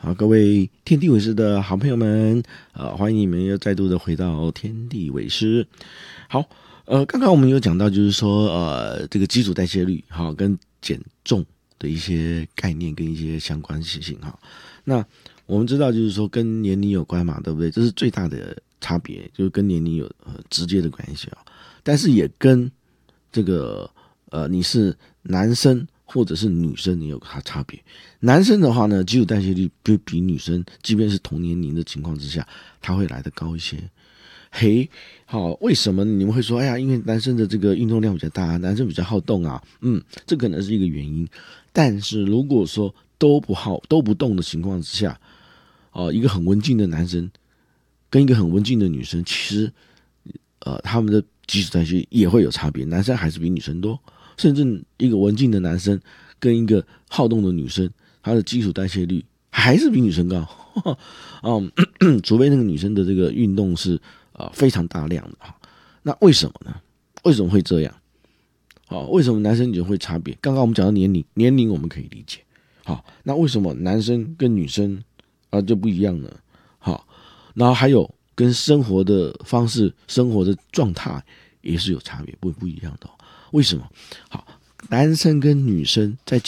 好，各位天地伟师的好朋友们，欢迎你们又再度的回到天地伟师。好，刚刚我们有讲到，就是说，这个基础代谢率，好，跟减重的一些概念跟一些相关性，哈。那我们知道，就是说跟年龄有关嘛，对不对？这是最大的差别，就是跟年龄有直接的关系啊。但是也跟这个你是男生或者是女生，你有差别。男生的话呢，基础代谢率就比女生，即便是同年龄的情况之下，他会来得高一些。嘿，好，为什么你们会说，哎呀，因为男生的这个运动量比较大，男生比较好动啊？这可能是一个原因。但是如果说都不动的情况之下，一个很文静的男生跟一个很文静的女生，其实他们的基础代谢也会有差别，男生还是比女生多，甚至一个文静的男生跟一个好动的女生，他的基础代谢率还是比女生高。除非那个女生的这个运动是非常大量的。那为什么呢？为什么会这样？为什么男生女生会差别？刚刚我们讲到年龄我们可以理解。好，那为什么男生跟女生就不一样呢？好，然后还有跟生活的方式、生活的状态也是有差别，不一样的。为什么？好，男生跟女生在